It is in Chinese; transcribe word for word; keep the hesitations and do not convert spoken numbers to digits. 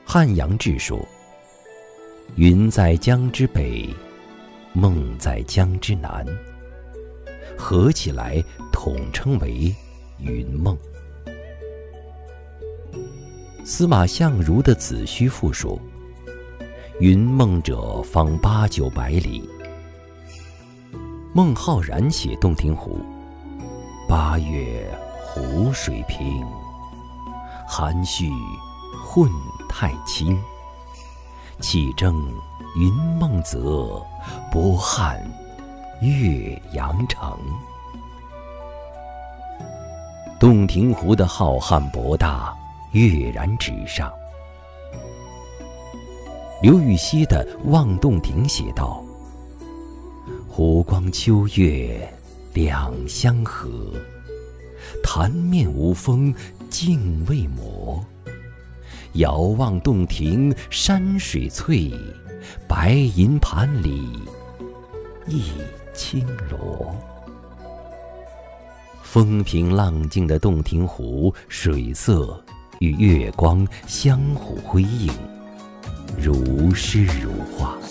汉阳志说：云在江之北，梦在江之南，合起来统称为云梦。司马相如的子虚赋说：云梦者方八九百里。孟浩然写洞庭湖：八月湖水平，含蓄混太清。气蒸云梦泽，波撼岳阳城。洞庭湖的浩瀚博大跃然纸上。刘禹锡的《望洞庭》写道：湖光秋月两相和，潭面无风镜未磨。遥望洞庭山水翠，白银盘里一青螺。风平浪静的洞庭湖，水色与月光相互辉映，如诗如画。